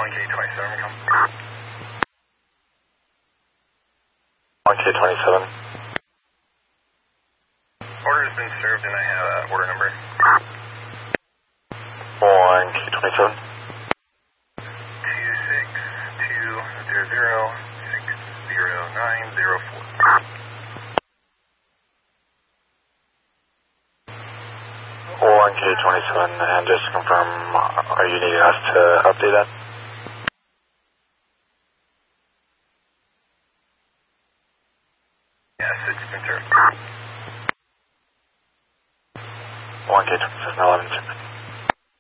1K27, come. 1K27. Order has been served and I have order number. 1K27. 26200600904. 1K27, and just to confirm, are you needing us to update that? Yes, it's been served. 1K27, 11.